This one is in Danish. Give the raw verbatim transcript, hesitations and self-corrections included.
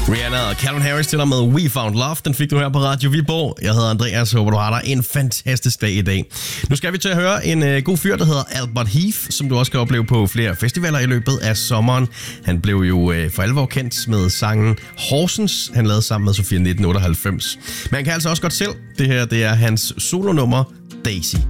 Rihanna og Calvin Harris til dig med We Found Love. Den fik du her på Radio Viborg. Jeg hedder Andreas. Håber, du har dig en fantastisk dag i dag. Nu skal vi til at høre en uh, god fyr, der hedder Albert Heath, som du også kan opleve på flere festivaler i løbet af sommeren. Han blev jo uh, for alvor kendt med sangen Horsens. Han lavede sammen med Sofia nitten otteoghalvfems. Men han kan altså også godt selv. Det her, det er hans solonummer Daisy.